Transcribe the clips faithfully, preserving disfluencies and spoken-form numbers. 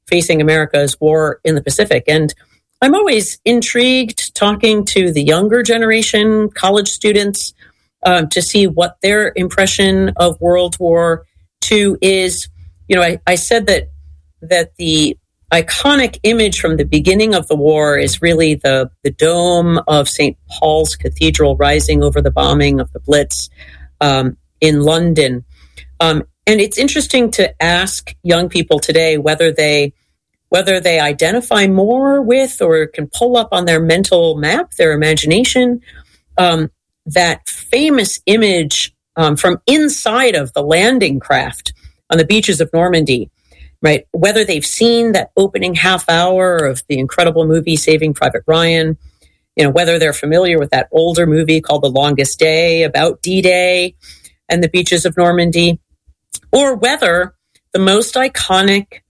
facing America's war in the Pacific. And I'm always intrigued talking to the younger generation, college students, um, to see what their impression of World War Two is. You know, I, I said that that the iconic image from the beginning of the war is really the, the dome of Saint Paul's Cathedral rising over the bombing of the Blitz um, in London. Um, and it's interesting to ask young people today whether they whether they identify more with or can pull up on their mental map, their imagination, um, that famous image um, from inside of the landing craft on the beaches of Normandy, right? Whether they've seen that opening half hour of the incredible movie Saving Private Ryan, you know, whether they're familiar with that older movie called The Longest Day about D-Day and the beaches of Normandy, or whether the most iconic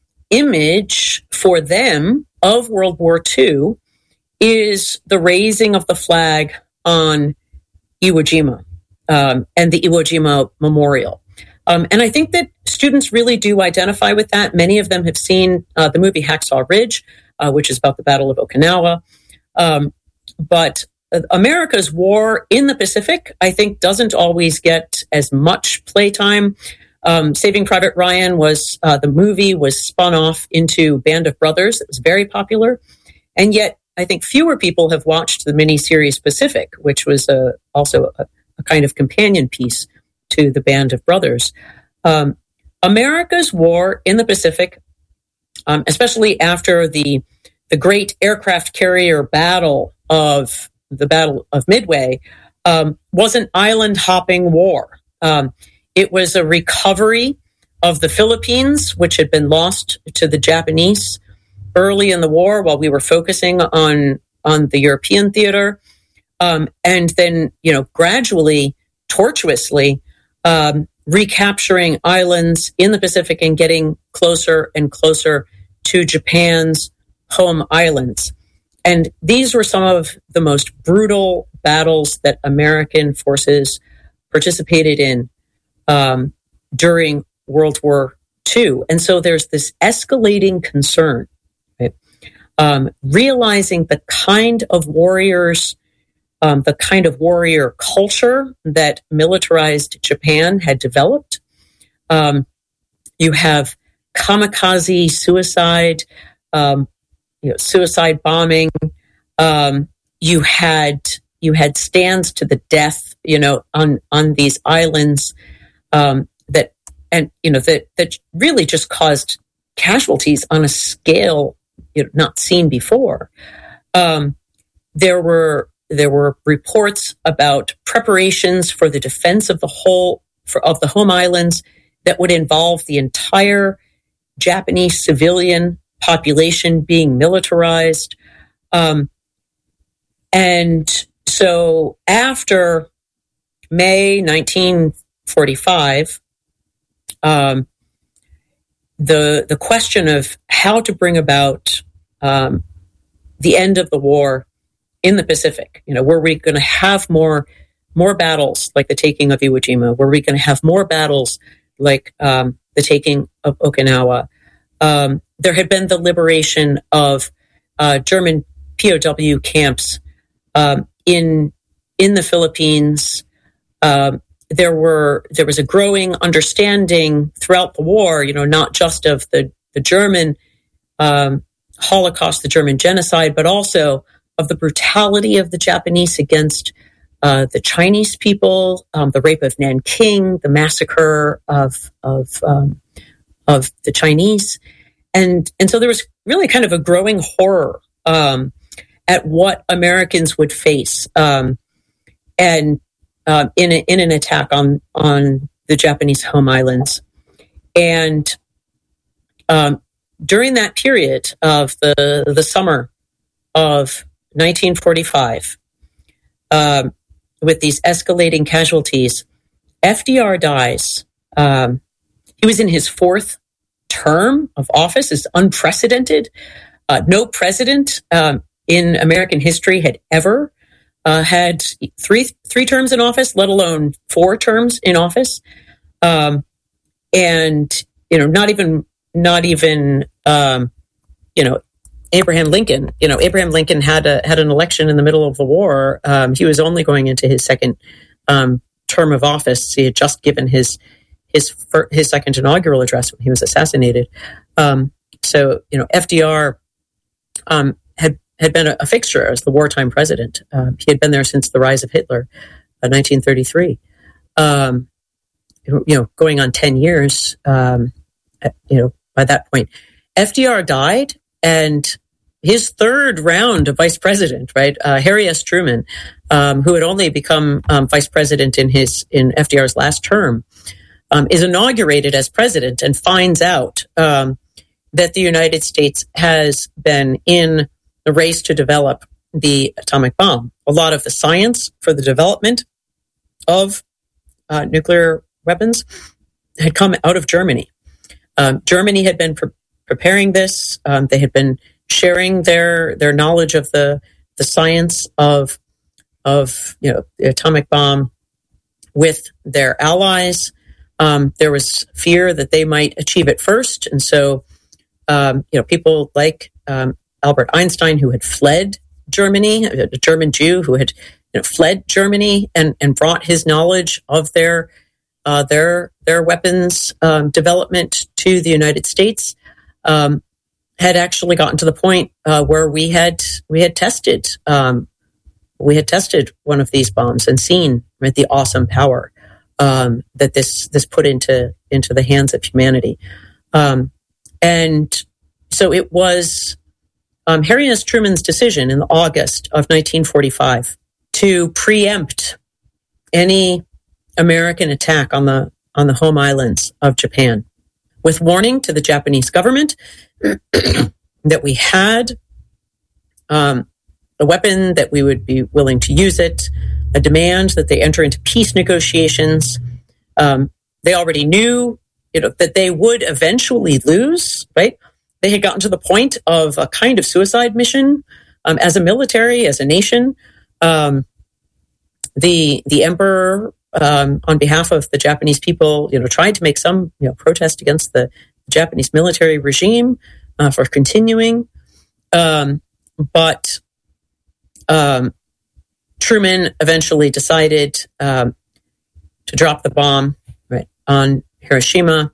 image for them of World War Two is the raising of the flag on Iwo Jima um, and the Iwo Jima Memorial. Um, and I think that students really do identify with that. Many of them have seen uh, the movie Hacksaw Ridge, uh, which is about the Battle of Okinawa. Um, but America's war in the Pacific, I think, doesn't always get as much playtime. Um, Saving Private Ryan was, uh, the movie was spun off into Band of Brothers. It was very popular. And yet, I think fewer people have watched the miniseries Pacific, which was uh, also a, a kind of companion piece to the Band of Brothers. Um, America's war in the Pacific, um, especially after the, the great aircraft carrier battle of the Battle of Midway, um, was an island hopping war. Um, It was a recovery of the Philippines, which had been lost to the Japanese early in the war while we were focusing on, on the European theater. Um, and then, you know, gradually, tortuously, um, recapturing islands in the Pacific and getting closer and closer to Japan's home islands. And these were some of the most brutal battles that American forces participated in Um, during World War Two. And so there's this escalating concern, right? Um, realizing the kind of warriors, um, the kind of warrior culture that militarized Japan had developed. Um, you have kamikaze suicide, um, you know, suicide bombing. Um, you had you had stands to the death, you know, on on these islands. Um, that and you know that that really just caused casualties on a scale, you know, not seen before. Um, there were there were reports about preparations for the defense of the whole for, of the home islands that would involve the entire Japanese civilian population being militarized, um, and so after May nineteen forty-five, um, the the question of how to bring about um, the end of the war in the Pacific. You know, were we going to have more more battles like the taking of Iwo Jima? Were we going to have more battles like um, the taking of Okinawa? Um, there had been the liberation of uh, German P O W camps um, in in the Philippines. Um, There were there was a growing understanding throughout the war, you know, not just of the the German um, Holocaust, the German genocide, but also of the brutality of the Japanese against uh, the Chinese people, um, the rape of Nanking, the massacre of of um, of the Chinese, and and so there was really kind of a growing horror um, at what Americans would face, um, and. Uh, in a, in an attack on on the Japanese home islands, and um, during that period of the the summer of nineteen forty-five, um, with these escalating casualties, F D R dies. Um, he was in his fourth term of office. It's unprecedented. Uh, no president um, in American history had ever. Uh, had three three terms in office, let alone four terms in office, um, and you know, not even not even, um, you know, Abraham Lincoln. You know, Abraham Lincoln had a had an election in the middle of the war. Um, he was only going into his second um, term of office. He had just given his his his second inaugural address when he was assassinated. Um, so, you know, F D R um, had had been a, a fixture as the wartime president. Uh, he had been there since the rise of Hitler, uh, nineteen thirty-three. Um, you know, going on ten years. Um, you know, by that point, F D R died, and his third round of vice president, right, uh, Harry S. Truman, um, who had only become um, vice president in his in F D R's last term, um, is inaugurated as president and finds out um, that the United States has been in the race to develop the atomic bomb. A lot of the science for the development of uh, nuclear weapons had come out of Germany. Um, Germany had been pre- preparing this. Um, they had been sharing their their knowledge of the the science of of you know the atomic bomb with their allies. Um, there was fear that they might achieve it first, and so um, you know people like um, Albert Einstein, who had fled Germany, a German Jew who had you know, fled Germany and and brought his knowledge of their uh, their their weapons um, development to the United States, um, had actually gotten to the point uh, where we had we had tested um, we had tested one of these bombs and seen right, the awesome power um, that this this put into into the hands of humanity, um, and so it was um, Harry S. Truman's decision in August of nineteen forty-five to preempt any American attack on the on the home islands of Japan, with warning to the Japanese government that we had um, a weapon, that we would be willing to use it, a demand that they enter into peace negotiations. Um, they already knew, you know, that they would eventually lose, right? They had gotten to the point of a kind of suicide mission um, as a military, as a nation. Um, the the emperor, um, on behalf of the Japanese people, you know, tried to make some, you know, protest against the Japanese military regime uh, for continuing, um, but um, Truman eventually decided um, to drop the bomb right on Hiroshima.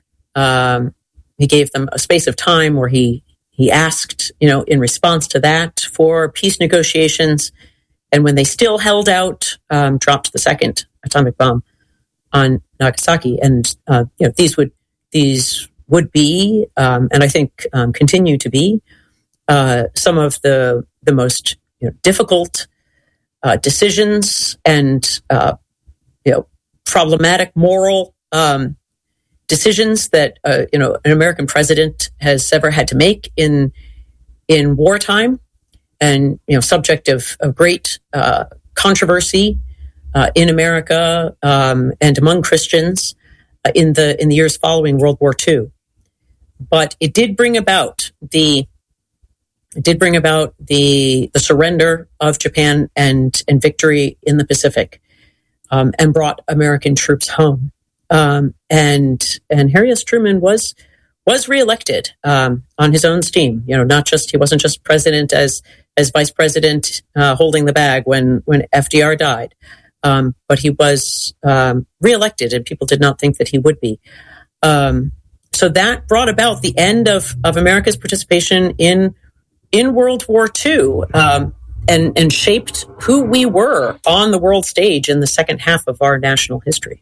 Um, he gave them a space of time where he he asked, you know, in response to that, for peace negotiations, and when they still held out, um, dropped the second atomic bomb on Nagasaki. And uh, you know, these would these would be, um, and I think um, continue to be, uh, some of the the most you know, difficult uh, decisions and uh, you know problematic moral um, decisions that uh, you know an American president has ever had to make in in wartime, and you know subject of, of great uh, controversy uh, in America um, and among Christians uh, in the in the years following World War Two. But it did bring about the it did bring about the the surrender of Japan and and victory in the Pacific, um, and brought American troops home. Um, and and Harry S. Truman was was reelected um, on his own steam. You know, not just he wasn't just president as as vice president uh, holding the bag when when F D R died, um, but he was um, reelected, and people did not think that he would be. Um, so that brought about the end of of America's participation in in World War Two. Um, and and shaped who we were on the world stage in the second half of our national history.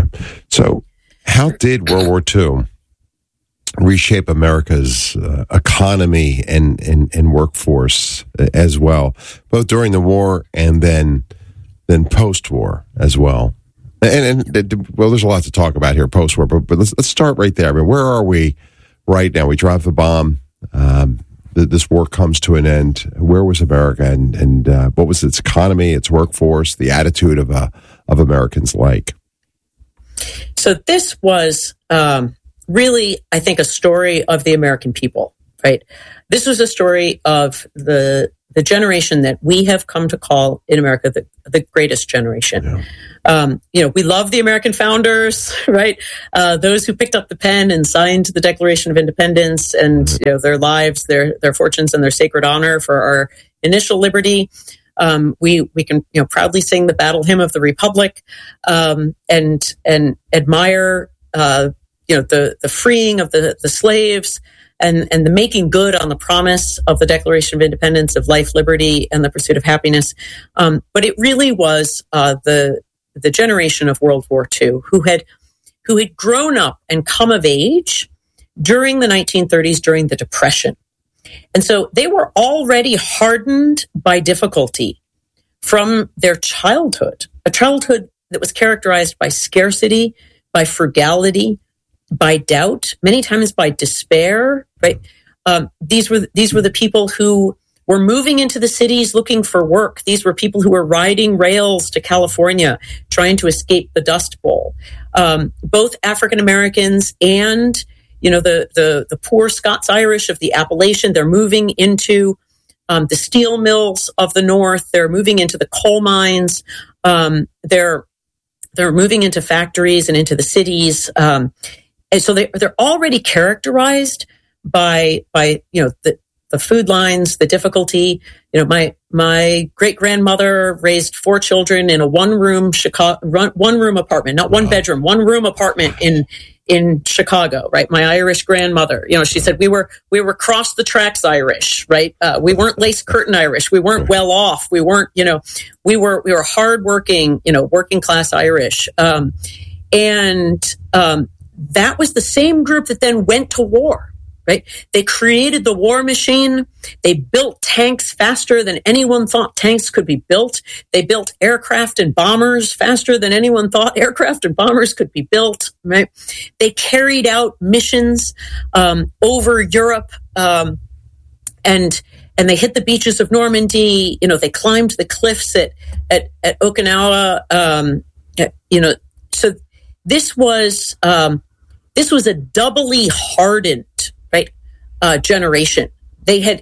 So, how did World War Two reshape America's uh, economy and, and, and workforce as well, both during the war and then then post-war as well? And, and well, there's a lot to talk about here post-war, but, but let's let's start right there. I mean, where are we right now? We drop the bomb. Um, this war comes to an end. Where was America, and and uh, what was its economy, its workforce, the attitude of uh, of Americans like? So this was um, really, I think, a story of the American people, right? This was a story of the the generation that we have come to call in America the, the greatest generation. Yeah. Um, you know, we love the American founders, right? Uh, those who picked up the pen and signed the Declaration of Independence, and you know, their lives, their their fortunes, and their sacred honor for our initial liberty. Um, we we can you know proudly sing the Battle Hymn of the Republic, um, and and admire uh, you know the the freeing of the the slaves. And, and the making good on the promise of the Declaration of Independence, of life, liberty, and the pursuit of happiness. Um, but it really was uh, the the generation of World War Two who had who had grown up and come of age during the nineteen thirties, during the Depression. And so they were already hardened by difficulty from their childhood, a childhood that was characterized by scarcity, by frugality, by doubt, many times by despair, right? Um, these were these were the people who were moving into the cities looking for work. These were people who were riding rails to California, trying to escape the Dust Bowl. Um, both African Americans and, you know, the the the poor Scots-Irish of the Appalachian, they're moving into um, the steel mills of the North. They're moving into the coal mines. Um, they're they're moving into factories and into the cities. Um, And so they, they're already characterized by, by you know, the, the food lines, the difficulty. You know, my my great grandmother raised four children in a one room Chicago, one room apartment, not one bedroom, one room apartment in in Chicago. Right, my Irish grandmother. You know, she said we were we were cross the tracks Irish. Right, uh, we weren't lace curtain Irish. We weren't well off. We weren't. You know, we were we were hardworking. You know, working class Irish. Um, and um, that was the same group that then went to war, right? They created the war machine. They built tanks faster than anyone thought tanks could be built. They built aircraft and bombers faster than anyone thought aircraft and bombers could be built, right? They carried out missions um, over Europe, um, and and they hit the beaches of Normandy. You know, they climbed the cliffs at at, at Okinawa. Um, you know, so. This was um, this was a doubly hardened, right, uh, generation. They had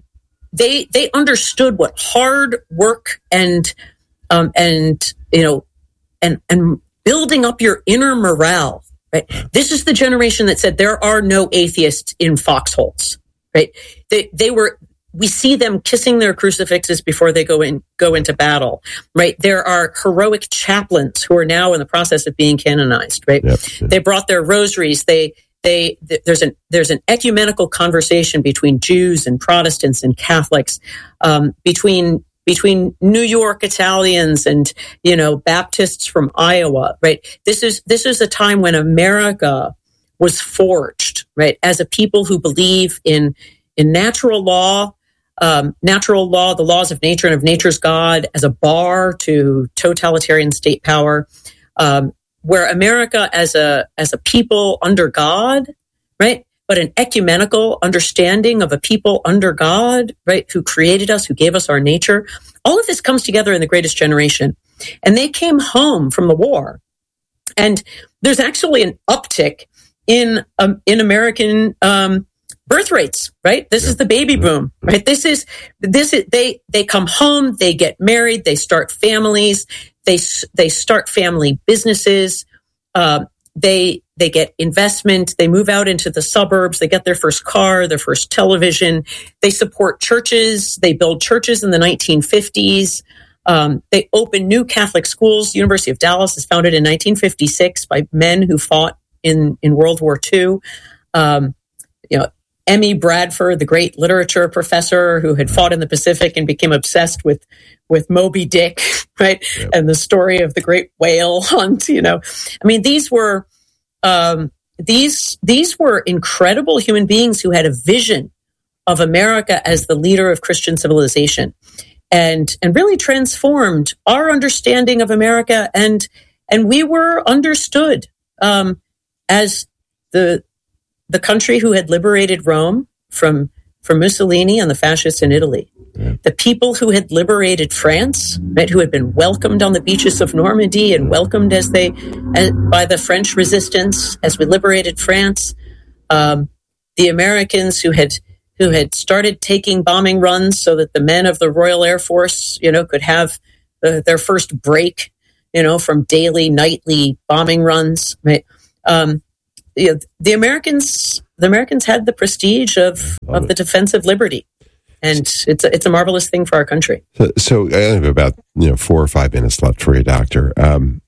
they they understood what hard work and um, and you know and and building up your inner morale. Right. This is the generation that said there are no atheists in foxholes. Right. They they were. We see them kissing their crucifixes before they go in, go into battle, right? There are heroic chaplains who are now in the process of being canonized, right? Yep, yep. They brought their rosaries. They, they, th- there's an, there's an ecumenical conversation between Jews and Protestants and Catholics, um, between, between New York Italians and, you know, Baptists from Iowa, right? This is, this is a time when America was forged, right? As a people who believe in, in natural law, Um, natural law, the laws of nature and of nature's God as a bar to totalitarian state power, um, where America as a as a people under God, right? But an ecumenical understanding of a people under God, right? Who created us, who gave us our nature. All of this comes together in the greatest generation. And they came home from the war. And there's actually an uptick in um, in American um birth rates, right? This yeah. is the baby boom, right? This is, this is, they, they come home, they get married, they start families, they, they start family businesses, uh, they, they get investment, they move out into the suburbs, they get their first car, their first television, they support churches, they build churches in the nineteen fifties, um, they open new Catholic schools. University of Dallas is founded in nineteen fifty-six by men who fought in, in World War Two. Um, you know, Emmy Bradford, the great literature professor who had fought in the Pacific and became obsessed with, with Moby Dick, right? Yep. And the story of the great whale hunt, you know. I mean, these were, um, these, these were incredible human beings who had a vision of America as the leader of Christian civilization and, and really transformed our understanding of America. And, and we were understood, um, as the, the country who had liberated Rome from, from Mussolini and the fascists in Italy. Yeah. The people who had liberated France, right, who had been welcomed on the beaches of Normandy and welcomed as they as, by the French resistance as we liberated France. Um, the Americans who had who had started taking bombing runs so that the men of the Royal Air Force, you know, could have uh, their first break, you know, from daily, nightly bombing runs. Right? Um, you know, the Americans, the Americans had the prestige of, of the defense of liberty. And it's a, it's a marvelous thing for our country. So, so I have about you know four or five minutes left for you, Doctor. Um,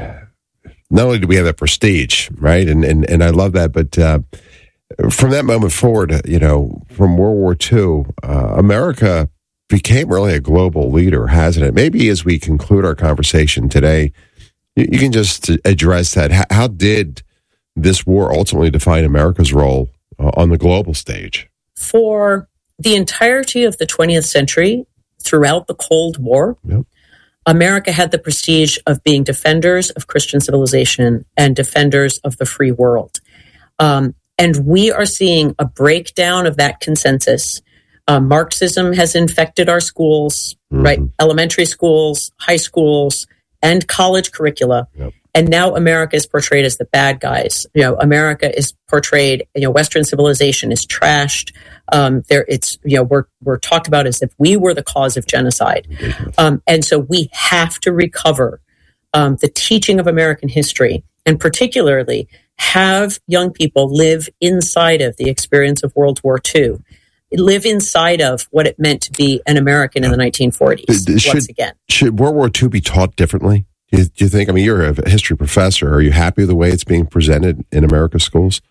not only do we have that prestige, right, and and, and I love that, but uh, from that moment forward, you know, from World War Two, uh, America became really a global leader, hasn't it? Maybe as we conclude our conversation today, you, you can just address that. How, how did this war ultimately define America's role uh, on the global stage? For the entirety of the twentieth century, throughout the Cold War, yep. America had the prestige of being defenders of Christian civilization and defenders of the free world. Um, and we are seeing a breakdown of that consensus. Uh, Marxism has infected our schools, mm-hmm. right? Elementary schools, high schools, and college curricula. Yep. And now America is portrayed as the bad guys. You know, America is portrayed, you know, Western civilization is trashed. Um, there, it's, you know, we're, we're talked about as if we were the cause of genocide. Um, and so we have to recover um, the teaching of American history, and particularly have young people live inside of the experience of World War Two, live inside of what it meant to be an American in the nineteen forties. Should, once again, should World War Two be taught differently? Do you, do you think, I mean, you're a history professor. Are you happy with the way it's being presented in America's schools?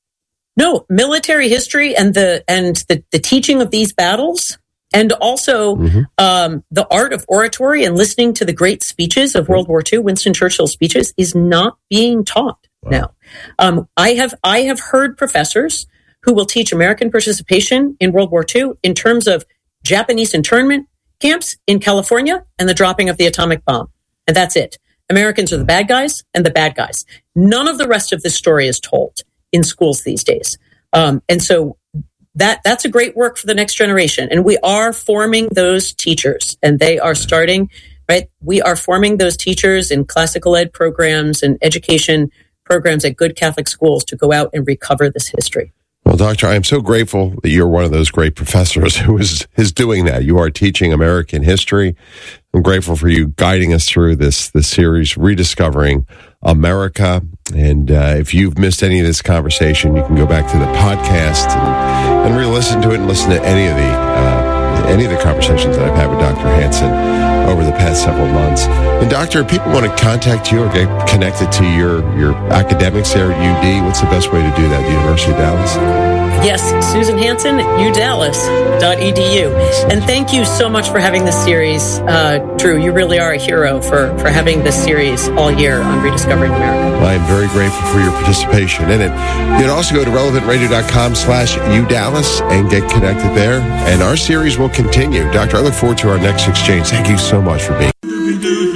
No, military history and the and the, the teaching of these battles, and also mm-hmm. um, the art of oratory and listening to the great speeches of World War Two, Winston Churchill's speeches, is not being taught wow. now. Um, I have I have heard professors who will teach American participation in World War Two in terms of Japanese internment camps in California and the dropping of the atomic bomb. And that's it. Americans are the bad guys and the bad guys. None of the rest of this story is told in schools these days. Um, and so that that's a great work for the next generation. And we are forming those teachers, and they are starting, right? We are forming those teachers in classical ed programs and education programs at good Catholic schools to go out and recover this history. Well, Doctor, I am so grateful that you're one of those great professors who is, is doing that. You are teaching American history. I'm grateful for you guiding us through this, this series, Rediscovering America. And uh, if you've missed any of this conversation, you can go back to the podcast and, and re-listen to it and listen to any of the uh, any of the conversations that I've had with Doctor Hansen over the past several months. And Doctor, if people want to contact you or get connected to your, your academics there at U D, what's the best way to do that? The University of Dallas? Yes, Susan Hansen at u dallas dot e d u. And thank you so much for having this series. Uh, Drew, you really are a hero for, for having this series all year on Rediscovering America. Well, I am very grateful for your participation in it. You can also go to relevant radio dot com slash u dallas and get connected there. And our series will continue. Doctor, I look forward to our next exchange. Thank you so much for being here.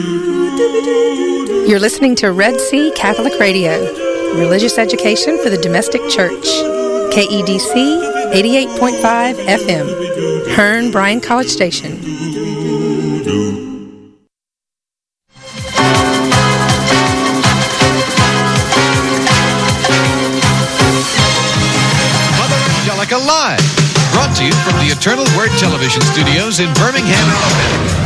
You're listening to Red Sea Catholic Radio, religious education for the domestic church. K E D C eighty-eight point five F M, Hearn Bryan College Station. Mother Angelica Live, brought to you from the Eternal Word Television Studios in Birmingham, Alabama.